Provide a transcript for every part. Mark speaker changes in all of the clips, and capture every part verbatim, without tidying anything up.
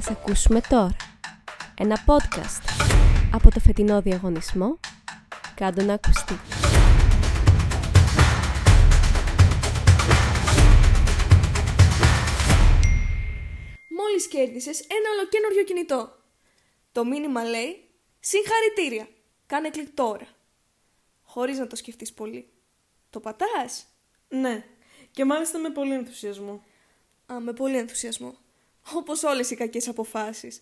Speaker 1: Ας ακούσουμε τώρα ένα podcast από το φετινό διαγωνισμό «Κάντο να ακουστεί».
Speaker 2: Μόλις κέρδισες ένα ολοκαίνουργιο κινητό. Το μήνυμα λέει «Συγχαρητήρια, κάνε κλικ τώρα». Χωρίς να το σκεφτείς πολύ. Το πατάς?
Speaker 3: Ναι, και μάλιστα με πολύ ενθουσιασμό.
Speaker 2: Α, με πολύ ενθουσιασμό. Όπως όλες οι κακές αποφάσεις.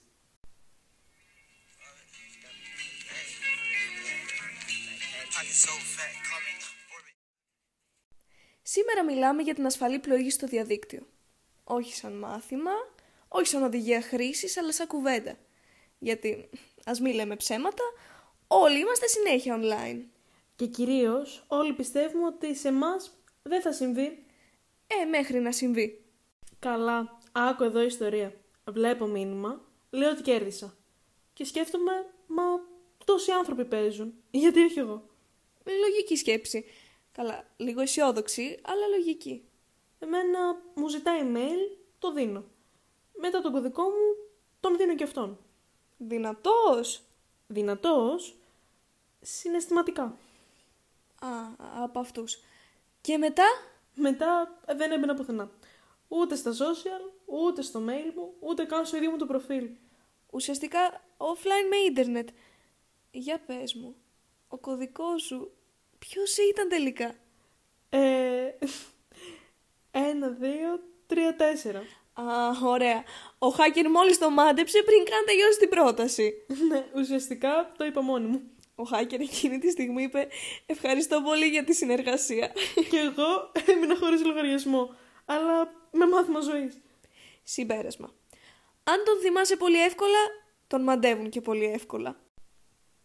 Speaker 2: Σήμερα μιλάμε για την ασφαλή πλοήγηση στο διαδίκτυο. Όχι σαν μάθημα, όχι σαν οδηγία χρήσης, αλλά σαν κουβέντα. Γιατί, ας μην λέμε ψέματα, όλοι είμαστε συνέχεια online.
Speaker 3: Και κυρίως όλοι πιστεύουμε ότι σε εμάς δεν θα συμβεί.
Speaker 2: Ε, μέχρι να συμβεί.
Speaker 3: Καλά, άκου εδώ ιστορία. Βλέπω μήνυμα, λέω ότι κέρδισα. Και σκέφτομαι, μα τόσοι άνθρωποι παίζουν. Γιατί όχι εγώ?
Speaker 2: Λογική σκέψη. Καλά, λίγο αισιόδοξη, αλλά λογική.
Speaker 3: Εμένα μου ζητάει email, το δίνω. Μετά τον κωδικό μου, τον δίνω και αυτόν.
Speaker 2: Δυνατός!
Speaker 3: Δυνατός, συναισθηματικά.
Speaker 2: Α, από αυτούς. Και μετά?
Speaker 3: Μετά δεν έμπαινα πουθενά. Ούτε στα social, ούτε στο mail μου, ούτε καν στο ίδιο μου το προφίλ.
Speaker 2: Ουσιαστικά offline με ίντερνετ. Για πες μου, ο κωδικός σου ποιος ήταν τελικά?
Speaker 3: Ε, ένα, δύο, τρία, τέσσερα.
Speaker 2: Α, ωραία. Ο hacker μόλις το μάντεψε πριν καν τελειώσει την πρόταση.
Speaker 3: Ναι, ουσιαστικά το είπα μόνη μου.
Speaker 2: Ο hacker εκείνη τη στιγμή είπε «Ευχαριστώ πολύ για τη συνεργασία».
Speaker 3: Και εγώ έμεινα χωρίς λογαριασμό, αλλά με μάθημα ζωής.
Speaker 2: Συμπέρασμα. Αν τον θυμάσαι πολύ εύκολα, τον μαντεύουν και πολύ εύκολα.